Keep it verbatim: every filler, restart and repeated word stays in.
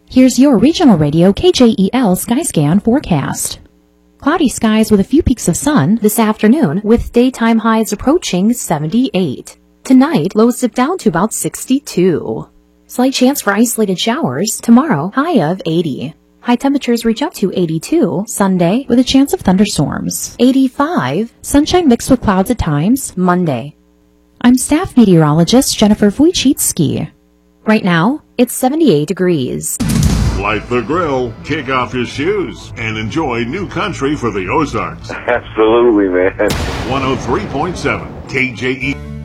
Here's your regional radio K J E L Skyscan forecast. Cloudy skies with a few peaks of sun this afternoon with daytime highs approaching seventy-eight. Tonight, lows dip down to about sixty-two. Slight chance for isolated showers tomorrow, high of eighty. High temperatures reach up to eighty-two Sunday with a chance of thunderstorms. eighty-five, sunshine mixed with clouds at times Monday. I'm staff meteorologist Jennifer Wojcicki. Right now, it's seventy-eight degrees. Light the grill, kick off your shoes, and enjoy new country for the Ozarks. Absolutely, man. one oh three point seven K J E.